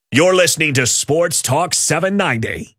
You're listening to Sports Talk 790.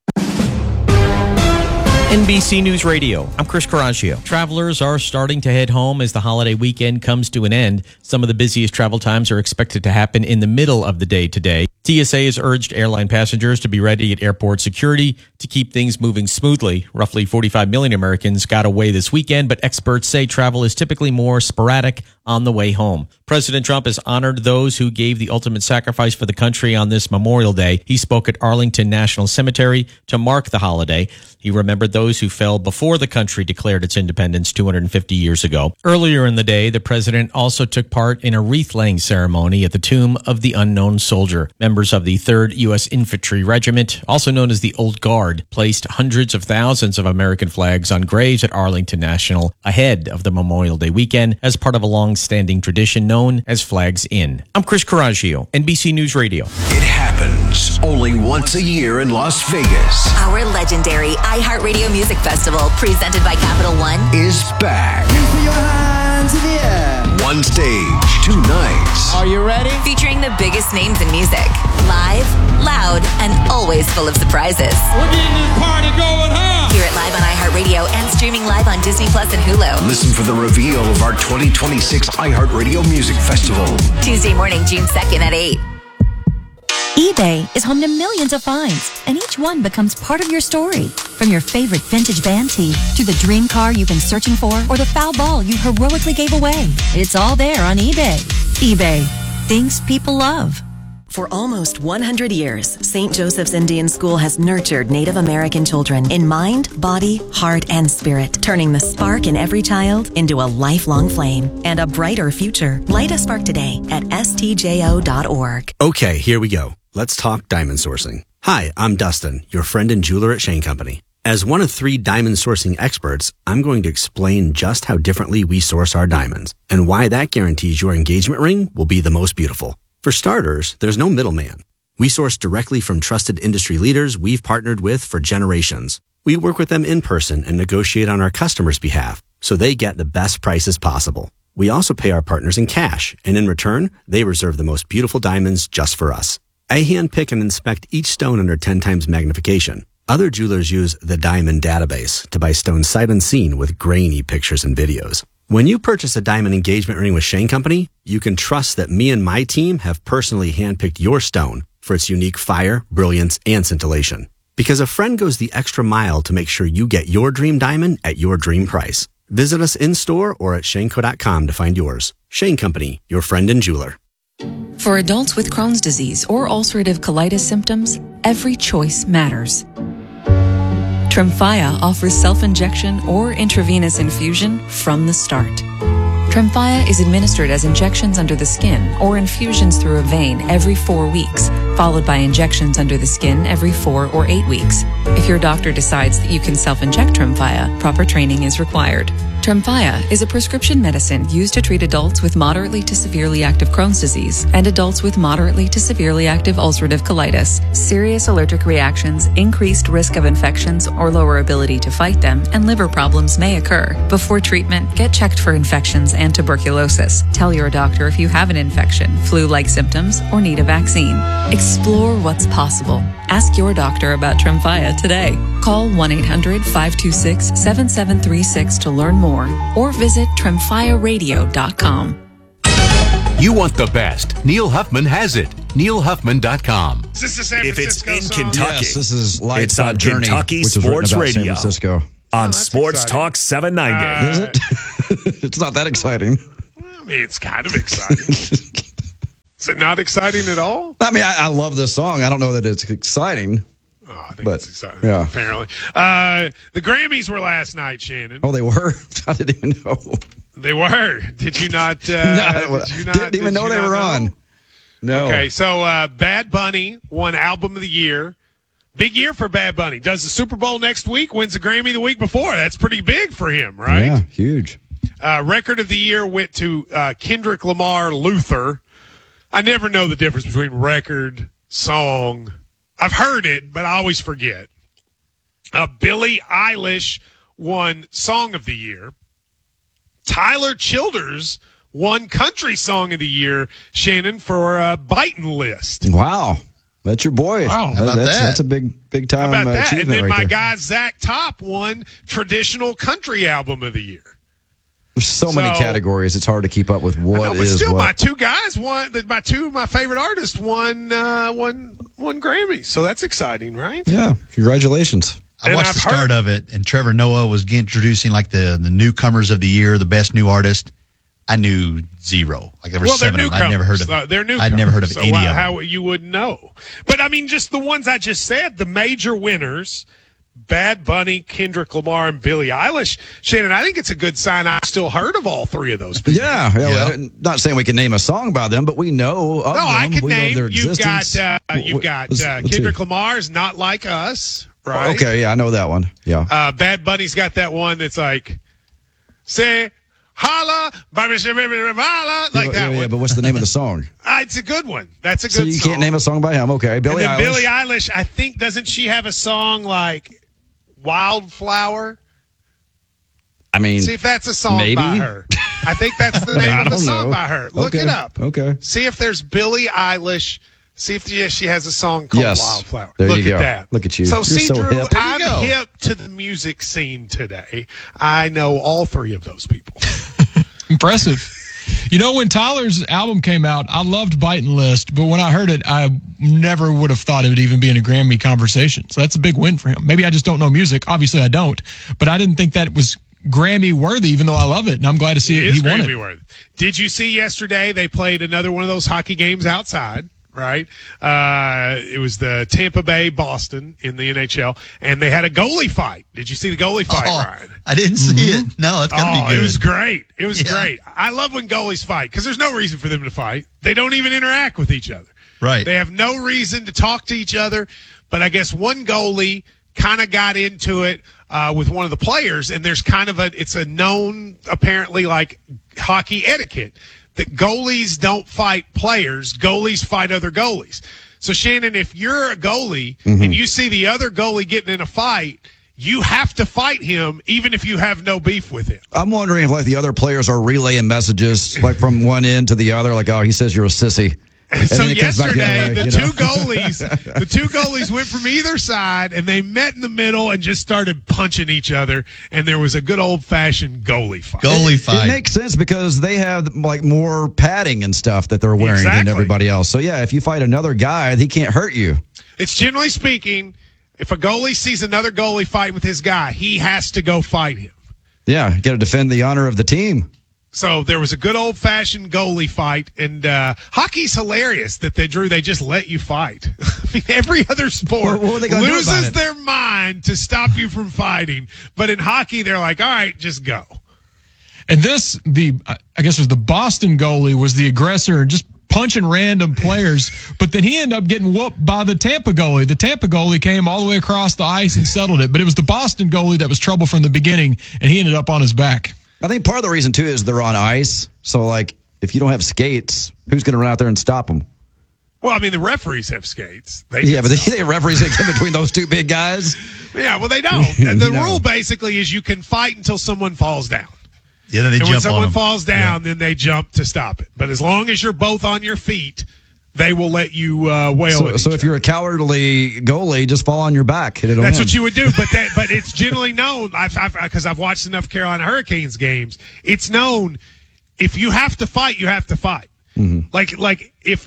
NBC News Radio. I'm Chris Coraggio. Travelers are starting to head home as the holiday weekend comes to an end. Some of the busiest travel times are expected to happen in the middle of the day today. TSA has urged airline passengers to be ready at airport security to keep things moving smoothly. Roughly 45 million Americans got away this weekend, but experts say travel is typically more sporadic on the way home. President Trump has honored those who gave the ultimate sacrifice for the country on this Memorial Day. He spoke at Arlington National Cemetery to mark the holiday. He remembered those who fell before the country declared its independence 250 years ago. Earlier in the day, the president also took part in a wreath-laying ceremony at the Tomb of the Unknown Soldier. Members of the 3rd U.S. Infantry Regiment, also known as the Old Guard, placed hundreds of thousands of American flags on graves at Arlington National ahead of the Memorial Day weekend as part of a long-standing tradition known as Flags In. I'm Chris Coraggio, NBC News Radio. It happens only once a year in Las Vegas. Our legendary iHeartRadio Music Festival, presented by Capital One, is back. Put your hands in the air. One stage, 2 nights. Are you ready? featuring the biggest names in music. Live, loud, and always full of surprises. We're getting this party going, huh? Hear it live on iHeartRadio and streaming live on Disney Plus and Hulu. Listen for the reveal of our 2026 iHeartRadio Music Festival. Tuesday morning, June 2nd at 8. eBay is home to millions of finds, and each one becomes part of your story. From your favorite vintage van tee to the dream car you've been searching for or the foul ball you heroically gave away. It's all there on eBay. eBay. Things people love. For almost 100 years, St. Joseph's Indian School has nurtured Native American children in mind, body, heart, and spirit, turning the spark in every child into a lifelong flame and a brighter future. Light a spark today at stjo.org. Okay, here we go. Let's talk diamond sourcing. Hi, I'm Dustin, your friend and jeweler at Shane Company. As one of 3 diamond sourcing experts, I'm going to explain just how differently we source our diamonds and why that guarantees your engagement ring will be the most beautiful. For starters, there's no middleman. We source directly from trusted industry leaders we've partnered with for generations. We work with them in person and negotiate on our customers' behalf so they get the best prices possible. We also pay our partners in cash, and in return, they reserve the most beautiful diamonds just for us. I handpick and inspect each stone under 10 times magnification. Other jewelers use the Diamond Database to buy stones sight unseen with grainy pictures and videos. When you purchase a diamond engagement ring with Shane Company, you can trust that me and my team have personally handpicked your stone for its unique fire, brilliance, and scintillation. Because a friend goes the extra mile to make sure you get your dream diamond at your dream price. Visit us in-store or at shaneco.com to find yours. Shane Company, your friend and jeweler. For adults with Crohn's disease or ulcerative colitis symptoms, every choice matters. Tremfya offers self-injection or intravenous infusion from the start. Tremfya is administered as injections under the skin or infusions through a vein every 4 weeks, followed by injections under the skin every 4 or 8 weeks. If your doctor decides that you can self-inject Tremfya, proper training is required. Tremfya is a prescription medicine used to treat adults with moderately to severely active Crohn's disease and adults with moderately to severely active ulcerative colitis. Serious allergic reactions, increased risk of infections or lower ability to fight them, and liver problems may occur. Before treatment, get checked for infections and tuberculosis. Tell your doctor if you have an infection, flu-like symptoms, or need a vaccine. Explore what's possible. Ask your doctor about Tremfya today. Call 1-800-526-7736 to learn more or visit tremfyaradio.com. You want the best. Neil Huffman has it. NeilHuffman.com. If it's in Kentucky, yes, this is it's on Journey, Kentucky which was Sports written about Radio. San Francisco. On Sports exciting. Talk 790. Is it? It's not that exciting. I mean, it's kind of exciting. Is it not exciting at all? I mean, I love this song. I don't know that it's exciting. Oh, I think But, it's exciting, yeah. apparently. The Grammys were last night, Shannon. Oh, they were? I didn't even know. They were. Did you not? Didn't even know they were on. No. Okay, so Bad Bunny won Album of the Year. Big year for Bad Bunny. Does the Super Bowl next week, wins the Grammy the week before. That's pretty big for him, right? Yeah, huge. Record of the Year went to Kendrick Lamar, Luther. I never know the difference between record, song. I've heard it, but I always forget. Billie Eilish won Song of the Year. Tyler Childers won Country Song of the Year, Shannon, for Biting List. Wow. That's your boy. Wow, how about that? That's a big time How about that? achievement And then right my there. guy Zach Top won Traditional Country Album of the Year. There's so many categories. It's hard to keep up with what but is still, what. my two guys won. Two of my favorite artists won Grammys. So that's exciting, right? Yeah. Congratulations. I watched the start of it, and Trevor Noah was introducing like the newcomers of the year, the best new artist. I knew zero. Like there were 7 of them. I'd never heard of. They're newcomers. I'd never heard of any of them. How you wouldn't know? But I mean, just the ones I just said, the major winners. Bad Bunny, Kendrick Lamar, and Billie Eilish. Shannon, I think it's a good sign I still heard of all three of those people. Yeah. Well, not saying we can name a song by them, but we know of them. I can we name. know their You've existence. got Let's Kendrick see. Lamar's Not Like Us, right? Okay, yeah, I know that one. Yeah. Bad Bunny's got that one that's like, say, holla, holla, like that one. Yeah, but what's the name of the song? It's a good one. That's a good So you song. can't name a song by him. Okay. Billie and Eilish. then Billie Eilish, I think, doesn't she have a song like Wildflower? I mean, see if that's a song maybe? by her. I think that's the name I of the don't song know. by her. Look Okay. it up. Okay. See if there's Billie Eilish. See if she has a song called Yes. Wildflower. There Look you at go. that. Look at you. So, You're see, so Drew, hip. There you I'm go. hip to the music scene today. I know all three of those people. Impressive. You know, when Tyler's album came out, I loved Biting List, but when I heard it, I never would have thought it would even be in a Grammy conversation. So that's a big win for him. Maybe I just don't know music. Obviously, I don't. But I didn't think that was Grammy worthy, even though I love it. And I'm glad to see It it. is He won Grammy it. worthy. Did you see yesterday they played another one of those hockey games outside? Right. It was the Tampa Bay Boston in the NHL, and they had a goalie fight. Did you see the goalie fight, Ryan? I didn't see it. No, it's gonna be good. It was great. It was great. I love when goalies fight because there's no reason for them to fight. They don't even interact with each other. Right. They have no reason to talk to each other. But I guess one goalie kind of got into it with one of the players, and there's kind of it's a known, apparently, like hockey etiquette that goalies don't fight players. Goalies fight other goalies. So, Shannon, if you're a goalie and you see the other goalie getting in a fight, you have to fight him even if you have no beef with him. I'm wondering if like the other players are relaying messages like from one end to the other, like, oh, he says you're a sissy. And So then it comes back the yesterday, other way, the you know? two goalies went from either side, and they met in the middle and just started punching each other. And there was a good old fashioned goalie fight. It makes sense because they have like more padding and stuff that they're wearing than Exactly. everybody else. So yeah, if you fight another guy, he can't hurt you. It's generally speaking, if a goalie sees another goalie fight with his guy, he has to go fight him. Yeah, you got to defend the honor of the team. So there was a good old fashioned goalie fight, and hockey's hilarious that they just let you fight. I mean, every other sport What are they gonna do about loses it? their mind to stop you from fighting, but in hockey they're like, all right, just go. And I guess it was the Boston goalie was the aggressor and just punching random players, but then he ended up getting whooped by the Tampa goalie. The Tampa goalie came all the way across the ice and settled it, but it was the Boston goalie that was trouble from the beginning, and he ended up on his back. I think part of the reason too is they're on ice. So like, if you don't have skates, who's going to run out there and stop them? Well, I mean, the referees have skates. But the referees that get between those two big guys. Yeah, well, they don't. The rule basically is you can fight until someone falls down. Yeah, then they And jump when on someone them. falls down, then they jump to stop it. But as long as you're both on your feet, they will let you wail. So if you're a cowardly goalie, just fall on your back. Hit it That's on what you would do, but it's generally known. Because I've watched enough Carolina Hurricanes games. It's known if you have to fight, you have to fight. Like if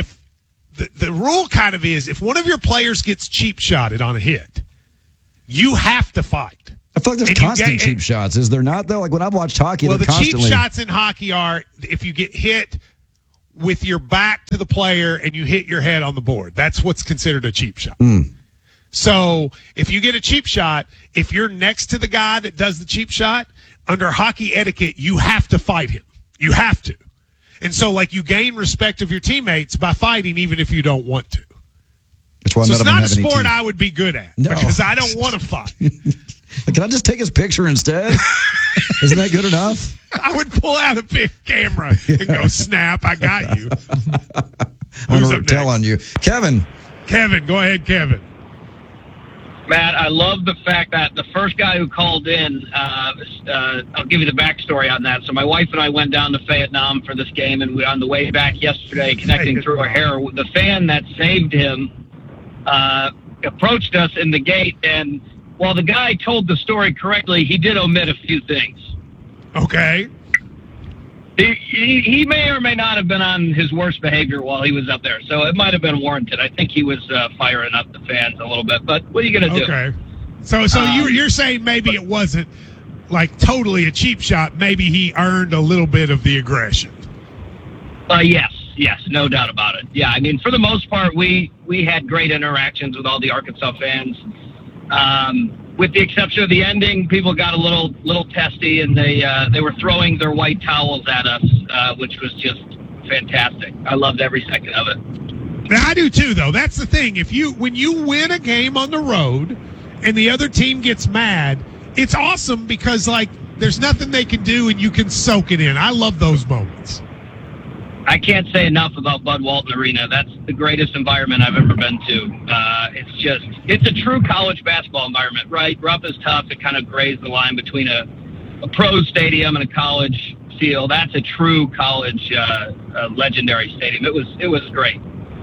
the rule kind of is if one of your players gets cheap shotted on a hit, you have to fight. I feel like there's constant cheap shots. Is there not though? Like when I've watched hockey, Well, they're the cheap constantly. shots in hockey are if you get hit with your back to the player and you hit your head on the board. That's what's considered a cheap shot. So if you get a cheap shot, if you're next to the guy that does the cheap shot, under hockey etiquette, you have to fight him. You have to. And so, like, you gain respect of your teammates by fighting even if you don't want to. That's why So none it's of them not a have any sport teeth. I would be good at No. because I don't want to fight. Can I just take his picture instead? Isn't that good enough? I would pull out a big camera and go, snap, I got you. I'm Who's going up to tell next? on you. Kevin. Kevin, go ahead, Kevin. Matt, I love the fact that the first guy who called in, I'll give you the backstory on that. So my wife and I went down to Vietnam for this game, and on the way back yesterday, connecting through our hair, the fan that saved him approached us in the gate, and while the guy told the story correctly, he did omit a few things. Okay. He may or may not have been on his worst behavior while he was up there, so it might have been warranted. I think he was firing up the fans a little bit, but what are you going to do? Okay. So you're saying maybe it wasn't like totally a cheap shot. Maybe he earned a little bit of the aggression. Yes, no doubt about it. Yeah, I mean, for the most part, we had great interactions with all the Arkansas fans. With the exception of the ending, people got a little testy, and they were throwing their white towels at us, which was just fantastic. I loved every second of it. Now, I do too, though. That's the thing. When you win a game on the road and the other team gets mad, it's awesome because like there's nothing they can do and you can soak it in. I love those moments. I can't say enough about Bud Walton Arena. That's the greatest environment I've ever been to. It's a true college basketball environment, right? Rupp is tough. It kind of grays the line between a pro stadium and a college field. That's a true college legendary stadium. It was great.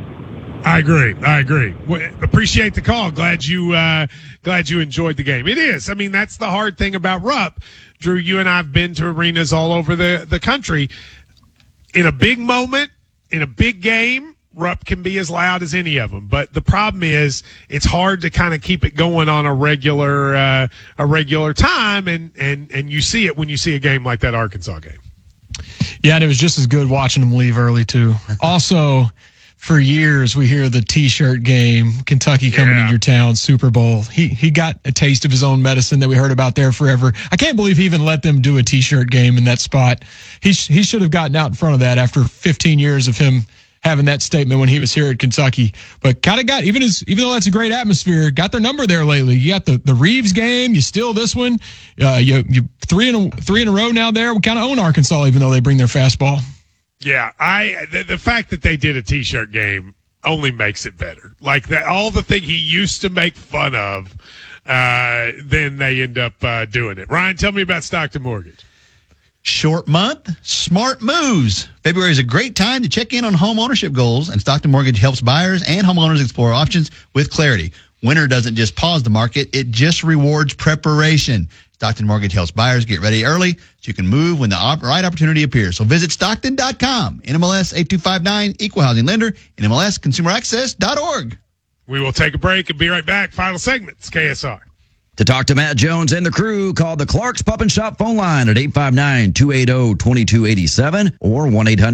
I agree. Appreciate the call. Glad you enjoyed the game. It is. I mean, that's the hard thing about Rupp. Drew, you and I have been to arenas all over the country. In a big moment, in a big game, Rupp can be as loud as any of them. But the problem is it's hard to kind of keep it going on a regular time, and you see it when you see a game like that Arkansas game. Yeah, and it was just as good watching them leave early, too. Also, for years, we hear the T-shirt game, Kentucky coming to your town, Super Bowl. He got a taste of his own medicine that we heard about there forever. I can't believe he even let them do a T-shirt game in that spot. He should have gotten out in front of that after 15 years of him having that statement when he was here at Kentucky. But kind of got, even though that's a great atmosphere, got their number there lately. You got the Reeves game, you steal this one. You three in a row now there. We kind of own Arkansas, even though they bring their fastball. Yeah, the fact that they did a T-shirt game only makes it better. Like that, all the thing he used to make fun of, then they end up doing it. Ryan, tell me about Stockton Mortgage. Short month, smart moves. February is a great time to check in on home ownership goals, and Stockton Mortgage helps buyers and homeowners explore options with clarity. Winter doesn't just pause the market, it just rewards preparation. Stockton Mortgage helps buyers get ready early so you can move when the right opportunity appears. So visit Stockton.com, NMLS 8259, Equal Housing Lender, NMLSConsumerAccess.org. We will take a break and be right back. Final segments, KSR. To talk to Matt Jones and the crew, call the Clark's Pub and Shop phone line at 859-280-2287 or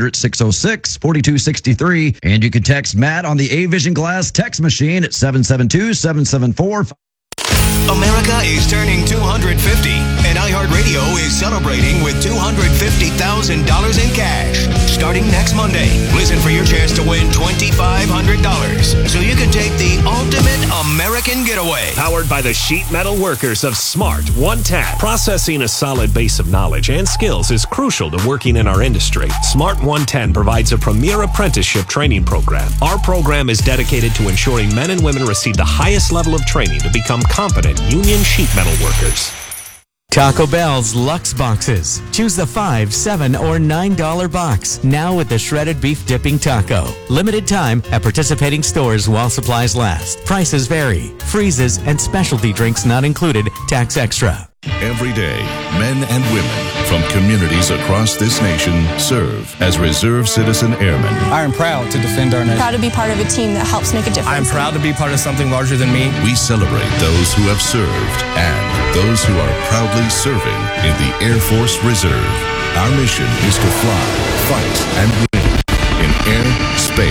1-800-606-4263. And you can text Matt on the A-Vision Glass text machine at 772-774. America is turning 250, and iHeartRadio is celebrating with $250,000 in cash. Starting next Monday, listen for your chance to win $2,500 so you can take the ultimate American getaway. Powered by the sheet metal workers of Smart 110. Processing a solid base of knowledge and skills is crucial to working in our industry. Smart 110 provides a premier apprenticeship training program. Our program is dedicated to ensuring men and women receive the highest level of training to become competent union sheet metal workers. Taco Bell's Lux Boxes. Choose the $5, $7, or $9 box. Now with the shredded beef dipping taco. Limited time at participating stores while supplies last. Prices vary. Freezes and specialty drinks not included. Tax extra. Every day, men and women from communities across this nation serve as Reserve Citizen Airmen. I am proud to defend our nation. Proud to be part of a team that helps make a difference. I am proud to be part of something larger than me. We celebrate those who have served and those who are proudly serving in the Air Force Reserve. Our mission is to fly, fight, and win in air,